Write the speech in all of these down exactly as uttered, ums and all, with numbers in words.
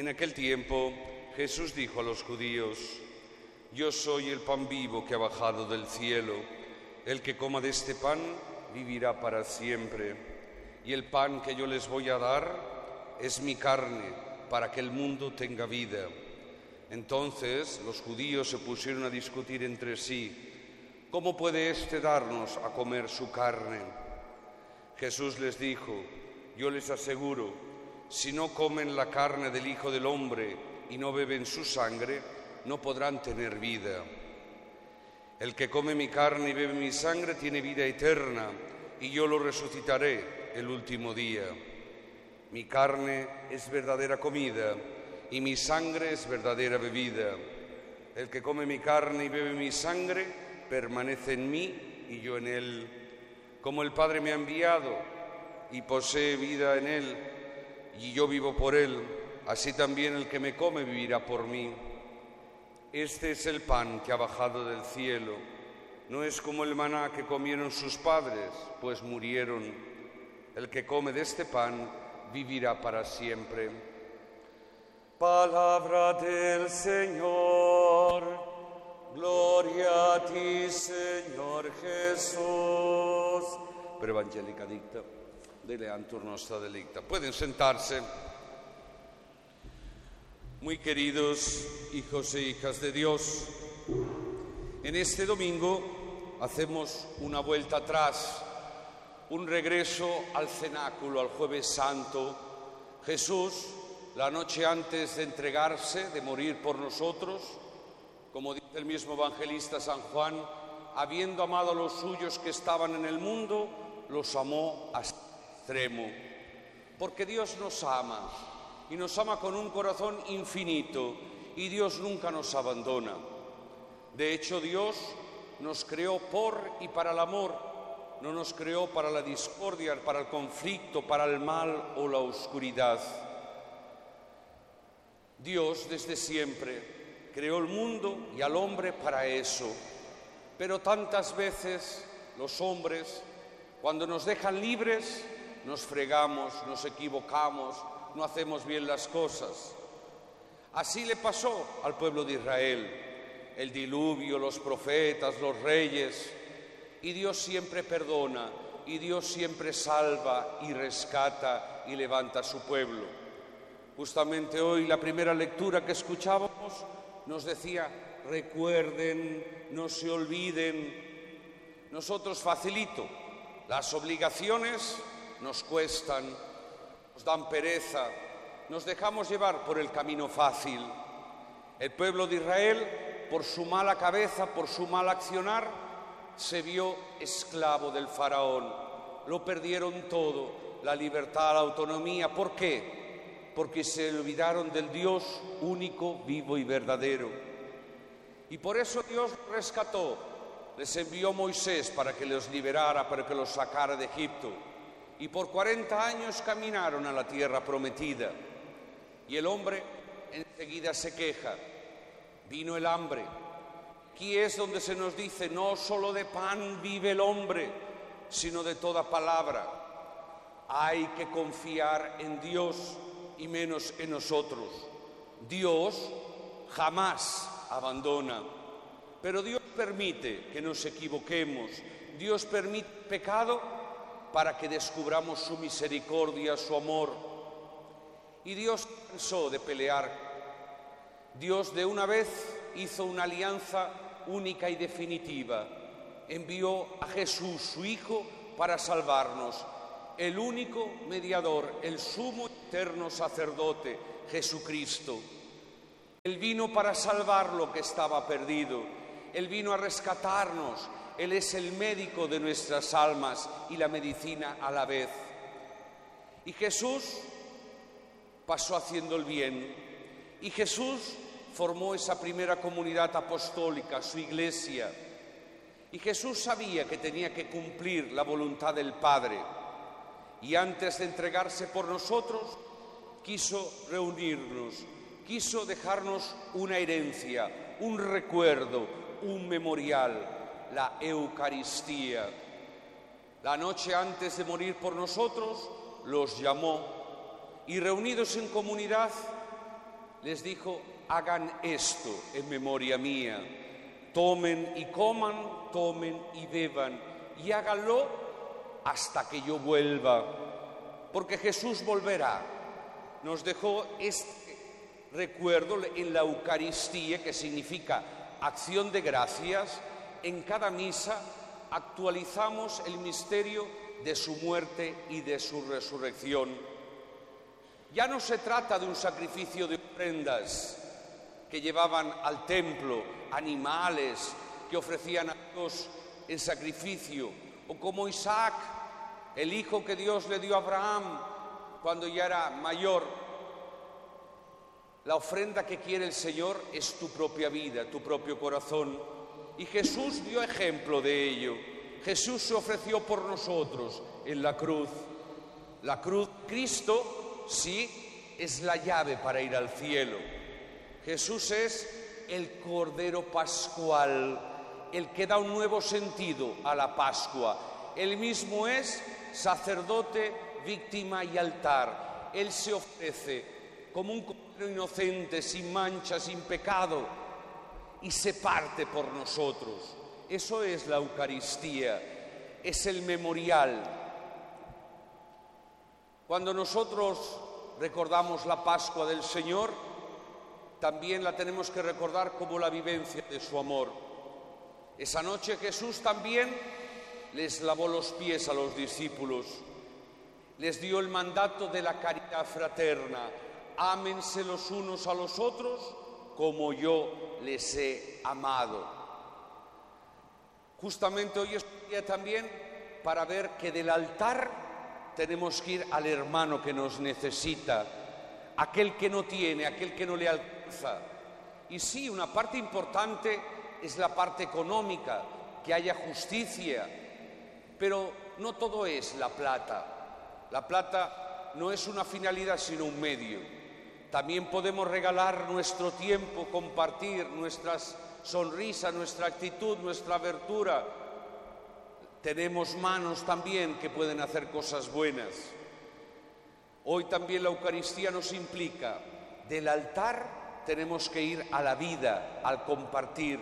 En aquel tiempo Jesús dijo a los judíos: Yo soy el pan vivo que ha bajado del cielo. El que coma de este pan vivirá para siempre. Y el pan que yo les voy a dar es mi carne, para que el mundo tenga vida. Entonces los judíos se pusieron a discutir entre sí: ¿Cómo puede éste darnos a comer su carne? Jesús les dijo: Yo les aseguro, si no comen la carne del Hijo del Hombre y no beben su sangre, no podrán tener vida. El que come mi carne y bebe mi sangre tiene vida eterna, y yo lo resucitaré el último día. Mi carne es verdadera comida, y mi sangre es verdadera bebida. El que come mi carne y bebe mi sangre permanece en mí y yo en él. Como el Padre me ha enviado y posee vida en él, y yo vivo por él, así también el que me come vivirá por mí. Este es el pan que ha bajado del cielo. No es como el maná que comieron sus padres, pues murieron. El que come de este pan vivirá para siempre. Palabra del Señor. Gloria a ti, Señor Jesús. Per Evangelica dicta, deleantur nostra delicta. Pueden sentarse. Muy queridos hijos e hijas de Dios, en este domingo hacemos una vuelta atrás, un regreso al cenáculo, al Jueves Santo. Jesús, la noche antes de entregarse, de morir por nosotros, como dice el mismo evangelista San Juan, habiendo amado a los suyos que estaban en el mundo, los amó hasta el extremo. Porque Dios nos ama, y nos ama con un corazón infinito, y Dios nunca nos abandona. De hecho, Dios nos creó por y para el amor, no nos creó para la discordia, para el conflicto, para el mal o la oscuridad. Dios desde siempre creó el mundo y al hombre para eso, pero tantas veces los hombres, cuando nos dejan libres, nos fregamos, nos equivocamos, no hacemos bien las cosas. Así le pasó al pueblo de Israel, el diluvio, los profetas, los reyes, y Dios siempre perdona, y Dios siempre salva y rescata y levanta a su pueblo. Justamente hoy la primera lectura que escuchábamos nos decía: recuerden, no se olviden. Nosotros facilito, las obligaciones nos cuestan, nos dan pereza, nos dejamos llevar por el camino fácil. El pueblo de Israel, por su mala cabeza, por su mal accionar, se vio esclavo del faraón. Lo perdieron todo, la libertad, la autonomía. ¿Por qué? Porque se olvidaron del Dios único, vivo y verdadero. Y por eso Dios los rescató, les envió Moisés para que los liberara, para que los sacara de Egipto. Y por cuarenta años caminaron a la tierra prometida. Y el hombre enseguida se queja. Vino el hambre. Aquí es donde se nos dice: no solo de pan vive el hombre, sino de toda palabra. Hay que confiar en Dios y menos en nosotros. Dios jamás abandona, pero Dios permite que nos equivoquemos. Dios permite el pecado para que descubramos su misericordia, su amor. Y Dios cansó de pelear. Dios de una vez hizo una alianza única y definitiva. Envió a Jesús, su Hijo, para salvarnos. El único mediador, el sumo eterno sacerdote, Jesucristo. Él vino para salvar lo que estaba perdido. Él vino a rescatarnos. Él es el médico de nuestras almas y la medicina a la vez. Y Jesús pasó haciendo el bien. Y Jesús formó esa primera comunidad apostólica, su iglesia. Y Jesús sabía que tenía que cumplir la voluntad del Padre. Y antes de entregarse por nosotros, quiso reunirnos, quiso dejarnos una herencia, un recuerdo, un memorial. La Eucaristía. La noche antes de morir por nosotros, los llamó y reunidos en comunidad les dijo: hagan esto en memoria mía. Tomen y coman, tomen y beban, y háganlo hasta que yo vuelva, porque Jesús volverá. Nos dejó este recuerdo en la Eucaristía, que significa acción de gracias. En cada misa actualizamos el misterio de su muerte y de su resurrección. Ya no se trata de un sacrificio de ofrendas que llevaban al templo, animales que ofrecían a Dios en sacrificio, o como Isaac, el hijo que Dios le dio a Abraham cuando ya era mayor. La ofrenda que quiere el Señor es tu propia vida, tu propio corazón. Y Jesús dio ejemplo de ello. Jesús se ofreció por nosotros en la cruz. La cruz, Cristo, sí, es la llave para ir al cielo. Jesús es el Cordero Pascual, el que da un nuevo sentido a la Pascua. Él mismo es sacerdote, víctima y altar. Él se ofrece como un cordero inocente, sin mancha, sin pecado, y se parte por nosotros. Eso es la Eucaristía, es el memorial. Cuando nosotros recordamos la Pascua del Señor, también la tenemos que recordar como la vivencia de su amor. Esa noche Jesús también les lavó los pies a los discípulos, les dio el mandato de la caridad fraterna: ámense los unos a los otros como yo les he amado. Justamente hoy es un día también para ver que del altar tenemos que ir al hermano que nos necesita, aquel que no tiene, aquel que no le alcanza. Y sí, una parte importante es la parte económica, que haya justicia, pero no todo es la plata. La plata no es una finalidad sino un medio. También podemos regalar nuestro tiempo, compartir nuestras sonrisas, nuestra actitud, nuestra abertura. Tenemos manos también que pueden hacer cosas buenas. Hoy también la Eucaristía nos implica, del altar tenemos que ir a la vida, al compartir.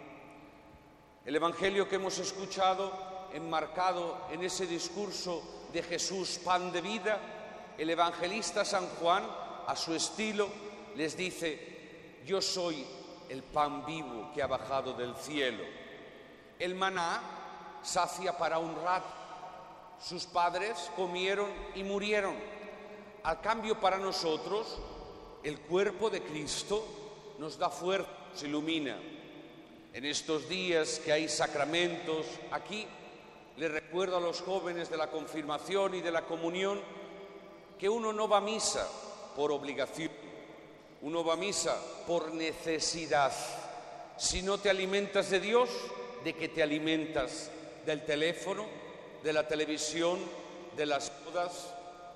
El Evangelio que hemos escuchado, enmarcado en ese discurso de Jesús, pan de vida, el evangelista San Juan, a su estilo, les dice: yo soy el pan vivo que ha bajado del cielo. El maná sacia para un rato. Sus padres comieron y murieron. Al cambio, para nosotros, el cuerpo de Cristo nos da fuerza, nos ilumina. En estos días que hay sacramentos, aquí les recuerdo a los jóvenes de la confirmación y de la comunión que uno no va a misa por obligación, uno va a misa por necesidad. Si no te alimentas de Dios, ¿de qué te alimentas? ¿Del teléfono? ¿De la televisión? ¿De las bodas?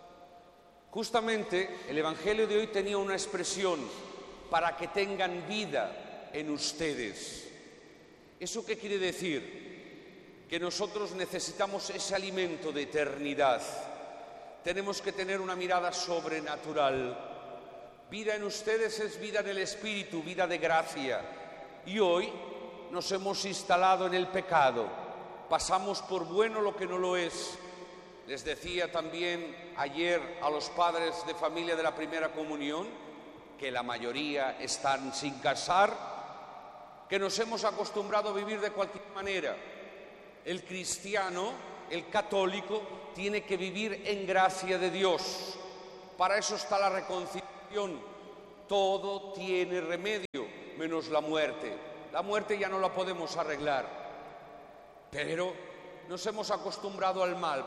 Justamente el Evangelio de hoy tenía una expresión: para que tengan vida en ustedes. ¿Eso qué quiere decir? Que nosotros necesitamos ese alimento de eternidad. Tenemos que tener una mirada sobrenatural. Vida en ustedes es vida en el Espíritu, vida de gracia. Y hoy nos hemos instalado en el pecado. Pasamos por bueno lo que no lo es. Les decía también ayer a los padres de familia de la primera comunión, que la mayoría están sin casar, que nos hemos acostumbrado a vivir de cualquier manera. El cristiano, el católico, tiene que vivir en gracia de Dios. Para eso está la reconciliación. Todo tiene remedio, menos la muerte. La muerte ya no la podemos arreglar, pero nos hemos acostumbrado al mal.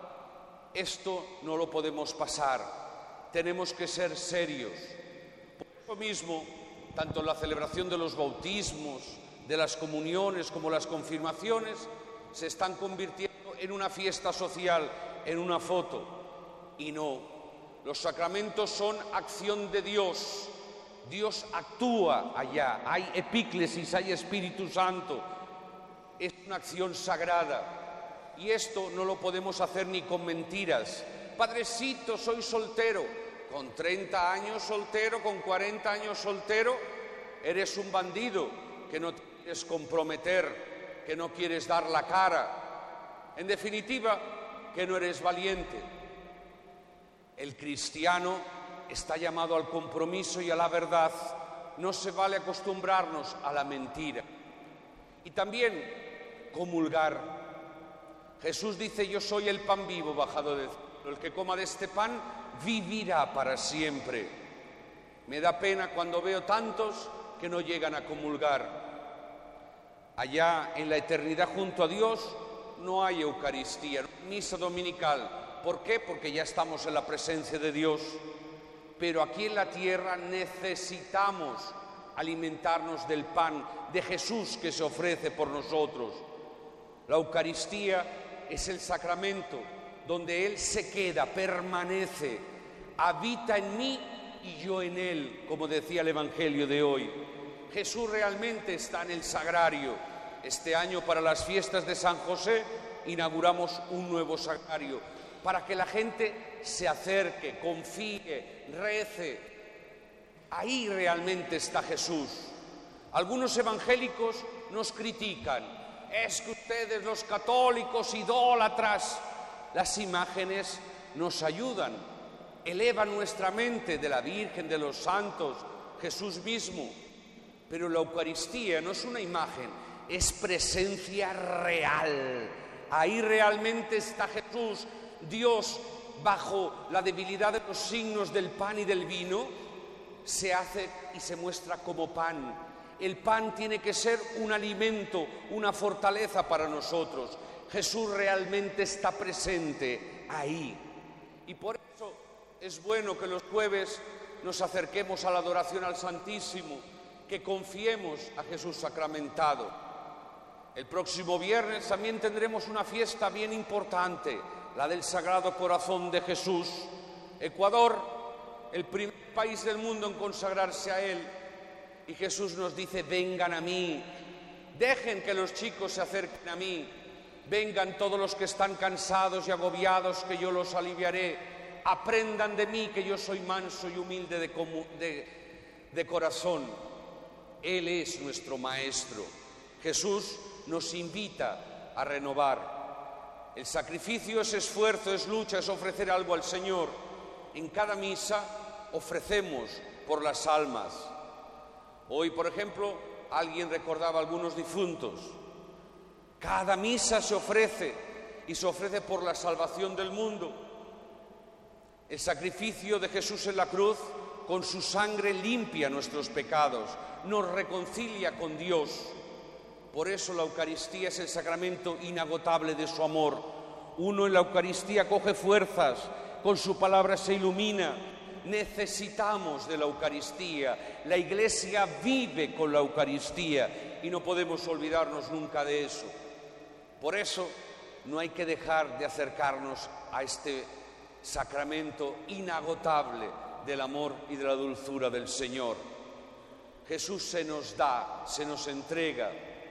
Esto no lo podemos pasar. Tenemos que ser serios. Por eso mismo, tanto la celebración de los bautismos, de las comuniones como las confirmaciones, se están convirtiendo en una fiesta social, en una foto. Y no, los sacramentos son acción de Dios. Dios actúa allá, hay epíclesis, hay Espíritu Santo. Es una acción sagrada. Y esto no lo podemos hacer ni con mentiras. Padrecito, soy soltero. con treinta años soltero, con cuarenta años soltero, eres un bandido, que no te quieres comprometer, que no quieres dar la cara. En definitiva, que no eres valiente. El cristiano está llamado al compromiso y a la verdad. No se vale acostumbrarnos a la mentira. Y también comulgar. Jesús dice: yo soy el pan vivo bajado del cielo. El que coma de este pan vivirá para siempre. Me da pena cuando veo tantos que no llegan a comulgar. Allá en la eternidad junto a Dios no hay Eucaristía, no hay misa dominical. ¿Por qué? Porque ya estamos en la presencia de Dios. Pero aquí en la tierra necesitamos alimentarnos del pan de Jesús que se ofrece por nosotros. La Eucaristía es el sacramento donde Él se queda, permanece, habita en mí y yo en Él, como decía el Evangelio de hoy. Jesús realmente está en el sagrario. Este año, para las fiestas de San José, inauguramos un nuevo sagrario para que la gente se acerque, confíe, rece. Ahí realmente está Jesús. Algunos evangélicos nos critican: es que ustedes, los católicos idólatras. Las imágenes nos ayudan, elevan nuestra mente de la Virgen, de los santos, Jesús mismo. Pero la Eucaristía no es una imagen, es presencia real. Ahí realmente está Jesús, Dios, bajo la debilidad de los signos del pan y del vino, se hace y se muestra como pan. El pan tiene que ser un alimento, una fortaleza para nosotros. Jesús realmente está presente ahí. Y por eso es bueno que los jueves nos acerquemos a la adoración al Santísimo, que confiemos a Jesús sacramentado. El próximo viernes también tendremos una fiesta bien importante, la del Sagrado Corazón de Jesús. Ecuador, el primer país del mundo en consagrarse a Él. Y Jesús nos dice: vengan a mí, dejen que los chicos se acerquen a mí. Vengan todos los que están cansados y agobiados, que yo los aliviaré. Aprendan de mí, que yo soy manso y humilde de, de, de corazón. Él es nuestro Maestro. Jesús nos invita a renovar. El sacrificio es esfuerzo, es lucha, es ofrecer algo al Señor. En cada misa ofrecemos por las almas. Hoy, por ejemplo, alguien recordaba a algunos difuntos. Cada misa se ofrece, y se ofrece por la salvación del mundo. El sacrificio de Jesús en la cruz, con su sangre limpia nuestros pecados, nos reconcilia con Dios. Por eso la Eucaristía es el sacramento inagotable de su amor. Uno en la Eucaristía coge fuerzas, con su palabra se ilumina. Necesitamos de la Eucaristía. La Iglesia vive con la Eucaristía y no podemos olvidarnos nunca de eso. Por eso no hay que dejar de acercarnos a este sacramento inagotable del amor y de la dulzura del Señor. Jesús se nos da, se nos entrega.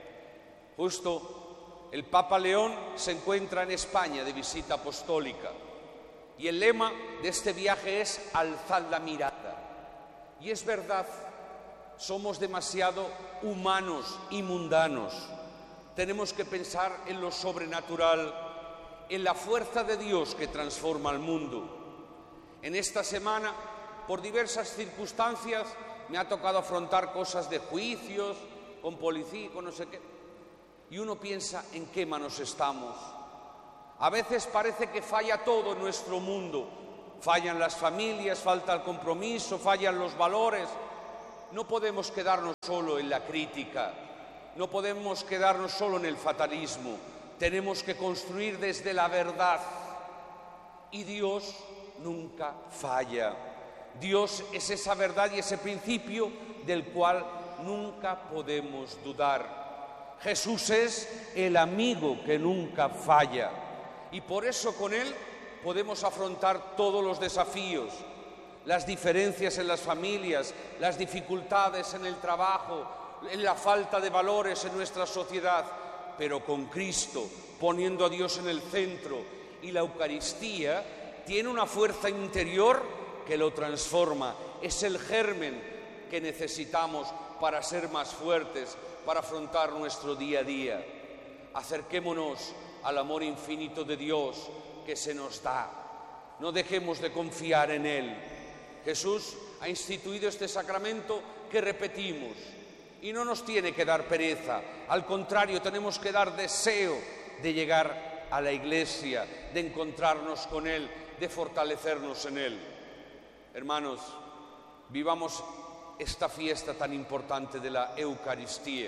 Justo el Papa León se encuentra en España de visita apostólica y el lema de este viaje es alzad la mirada. Y es verdad, somos demasiado humanos y mundanos. Tenemos que pensar en lo sobrenatural, en la fuerza de Dios que transforma al mundo. En esta semana, por diversas circunstancias, me ha tocado afrontar cosas de juicios, con policía, con no sé qué. Y uno piensa en qué manos estamos. A veces parece que falla todo en nuestro mundo. Fallan las familias, falta el compromiso, fallan los valores. No podemos quedarnos solo en la crítica. No podemos quedarnos solo en el fatalismo. Tenemos que construir desde la verdad. Y Dios nunca falla. Dios es esa verdad y ese principio del cual nunca podemos dudar. Jesús es el amigo que nunca falla. Y por eso con Él podemos afrontar todos los desafíos, las diferencias en las familias, las dificultades en el trabajo, en la falta de valores en nuestra sociedad, pero con Cristo, poniendo a Dios en el centro. Y la Eucaristía tiene una fuerza interior que lo transforma, es el germen que necesitamos para ser más fuertes, para afrontar nuestro día a día. Acerquémonos al amor infinito de Dios que se nos da. No dejemos de confiar en Él. Jesús ha instituido este sacramento que repetimos y no nos tiene que dar pereza. Al contrario, tenemos que dar deseo de llegar a la Iglesia, de encontrarnos con Él, de fortalecernos en Él. Hermanos, vivamos esta fiesta tan importante de la Eucaristía.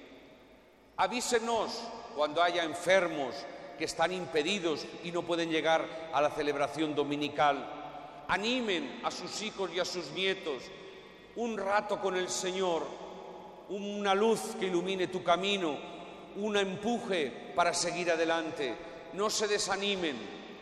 Avísenos cuando haya enfermos que están impedidos y no pueden llegar a la celebración dominical. Animen a sus hijos y a sus nietos. Un rato con el Señor, una luz que ilumine tu camino, un empuje para seguir adelante. No se desanimen.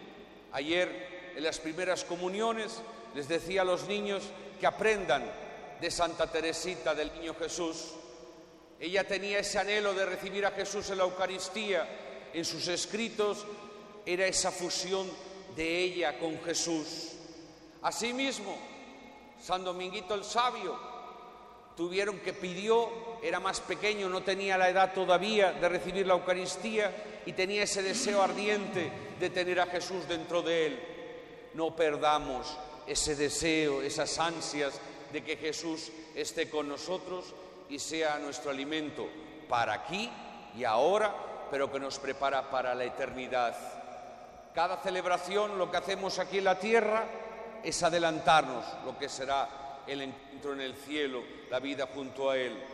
Ayer, en las primeras comuniones, les decía a los niños que aprendan de Santa Teresita del Niño Jesús. Ella tenía ese anhelo de recibir a Jesús en la Eucaristía. En sus escritos era esa fusión de ella con Jesús. Asimismo, San Dominguito el Sabio, tuvieron que pidió, era más pequeño, no tenía la edad todavía de recibir la Eucaristía y tenía ese deseo ardiente de tener a Jesús dentro de él. No perdamos ese deseo, esas ansias de que Jesús esté con nosotros y sea nuestro alimento para aquí y ahora, pero que nos prepara para la eternidad. Cada celebración, lo que hacemos aquí en la tierra, es adelantarnos lo que será el encuentro en el cielo, la vida junto a Él.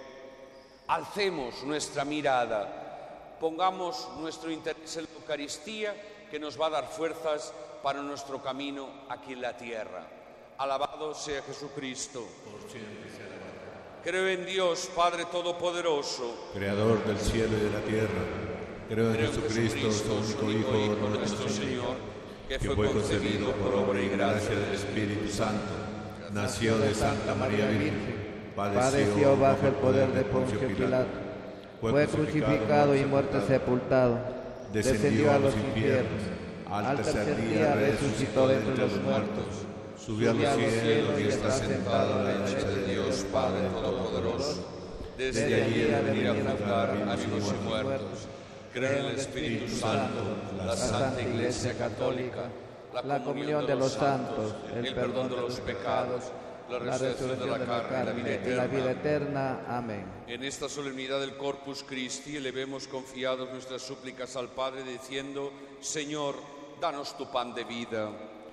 Alcemos nuestra mirada, pongamos nuestro interés en la Eucaristía, que nos va a dar fuerzas para nuestro camino aquí en la tierra. Alabado sea Jesucristo. Por siempre sea alabado. Creo en Dios, Padre Todopoderoso, Creador del cielo y de la tierra. Creo en Creo en Jesucristo, Jesucristo, su único Hijo, nuestro Señor, que fue concebido por obra y gracia del Espíritu Santo. Nació de Santa María Virgen, padeció bajo el poder de Poncio Pilato, fue crucificado y muerto sepultado, descendió a los infiernos, al tercer día resucitó de entre los muertos, subió a los cielos y está sentado a la derecha de Dios Padre Todopoderoso. Desde allí ha de venir a juzgar a vivos y muertos. Creo en el Espíritu Santo, la Santa Iglesia Católica, la comunión de los santos, el perdón de los pecados, la resurrección de la carne y la vida eterna. Amén. En esta solemnidad del Corpus Christi elevemos confiados nuestras súplicas al Padre diciendo: Señor, danos tu pan de vida.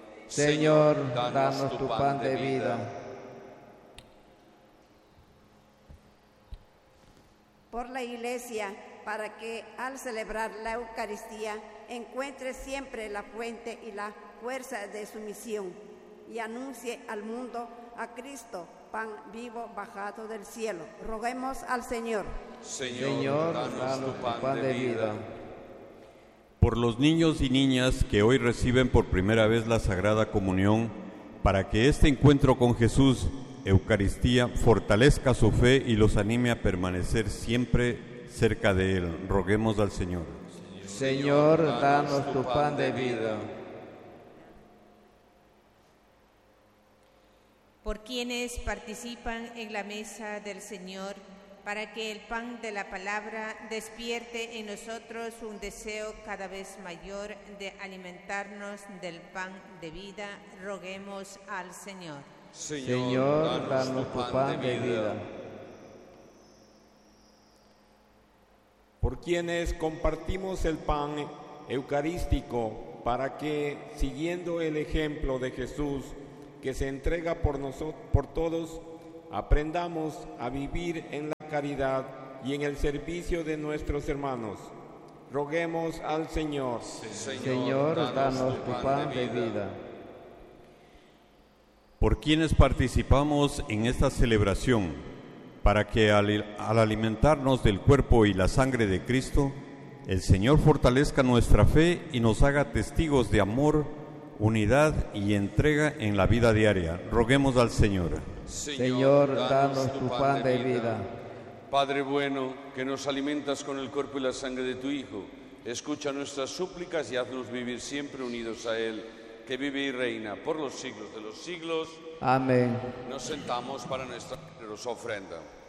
Señor, danos tu pan de vida. Por la Iglesia, para que al celebrar la Eucaristía encuentre siempre la fuente y la fuerza de su misión y anuncie al mundo a Cristo, pan vivo bajado del cielo. Roguemos al Señor. Señor, Señor, danos, danos tu pan, pan de vida. vida. Por los niños y niñas que hoy reciben por primera vez la Sagrada Comunión, para que este encuentro con Jesús, Eucaristía, fortalezca su fe y los anime a permanecer siempre cerca de Él. Roguemos al Señor. Señor, danos tu pan de vida. Por quienes participan en la mesa del Señor, para que el pan de la palabra despierte en nosotros un deseo cada vez mayor de alimentarnos del pan de vida, roguemos al Señor. Señor, Señor danos tu pan de vida. Por quienes compartimos el pan eucarístico, para que, siguiendo el ejemplo de Jesús, que se entrega por nosotros, por todos, aprendamos a vivir en la caridad y en el servicio de nuestros hermanos. Roguemos al Señor. Señor, Señor danos tu pan de vida. Por quienes participamos en esta celebración, para que al, al alimentarnos del cuerpo y la sangre de Cristo, el Señor fortalezca nuestra fe y nos haga testigos de amor, unidad y entrega en la vida diaria. Roguemos al Señor. Señor, danos tu pan de vida. Padre bueno, que nos alimentas con el cuerpo y la sangre de tu Hijo, escucha nuestras súplicas y haznos vivir siempre unidos a Él. que vive y reina por los siglos de los siglos. Amén. Nos sentamos para nuestra generosa ofrenda.